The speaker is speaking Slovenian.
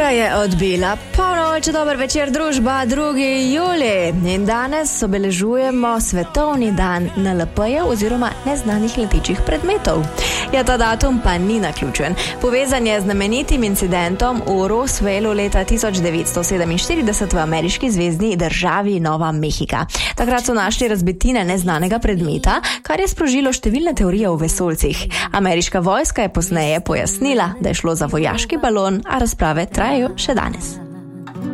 Ura je odbila polnoč, dober večer družba, 2. julij. In danes obeležujemo svetovni dan NLP-jev oziroma neznanih letečih predmetov. Ja, ta datum pa ni naključen. Povezan je z znamenitim incidentom v Roswellu leta 1947 v ameriški zvezni državi Nova Mehika. Takrat so našli razbitine neznanega predmeta, kar je sprožilo številne teorije o vesoljcih. Ameriška vojska je pozneje pojasnila, da je šlo za vojaški balon, a razprave trajajo še danes.